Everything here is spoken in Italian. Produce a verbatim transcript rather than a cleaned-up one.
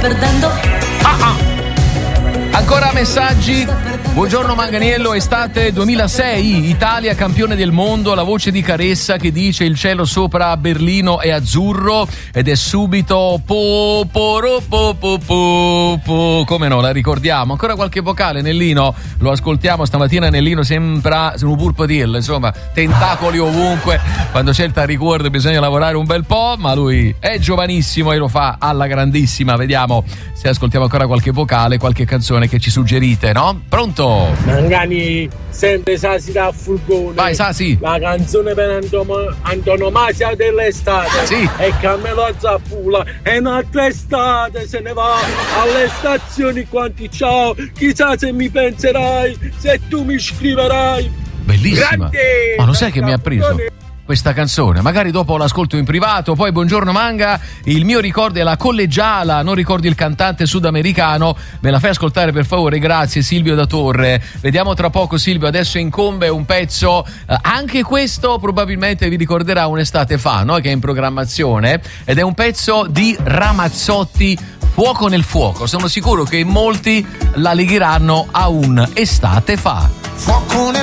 perdendo. Ah, ah. Ancora messaggi. Buongiorno Manganiello, estate duemilasei, Italia campione del mondo, la voce di Caressa che dice il cielo sopra Berlino è azzurro ed è subito po po ro, po po po po. Come no, la ricordiamo. Ancora qualche vocale, Nellino, lo ascoltiamo stamattina. Nellino sembra un purpatiello, insomma, tentacoli ovunque. Quando c'è il taricord bisogna lavorare un bel po', ma lui è giovanissimo e lo fa alla grandissima. Vediamo se ascoltiamo ancora qualche vocale, qualche canzone che ci suggerite, no? Pronto? Mangani, sempre Sasi da Furgone. Vai Sasi. La canzone per antomo- antonomasia dell'estate. Sì. E Carmelo Zappula. E un'altra estate se ne va alle stazioni quanti ciao. Chissà se mi penserai, se tu mi scriverai. Bellissima. Grande. Ma lo sai che mi ha preso questa canzone? Magari dopo l'ascolto in privato. Poi buongiorno Manga, il mio ricordo è la collegiala, non ricordi il cantante sudamericano, me la fai ascoltare per favore? Grazie Silvio da Torre. Vediamo tra poco Silvio, adesso incombe un pezzo, eh, anche questo probabilmente vi ricorderà un'estate fa, no? Che è in programmazione, ed è un pezzo di Ramazzotti, Fuoco nel fuoco. Sono sicuro che molti la legheranno a un estate fa. Fuoco nel